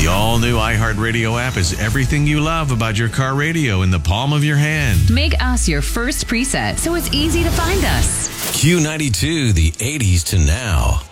The all-new iHeartRadio app is everything you love about your car radio in the palm of your hand. Make us your first preset so it's easy to find us. Q92, the 80s to now.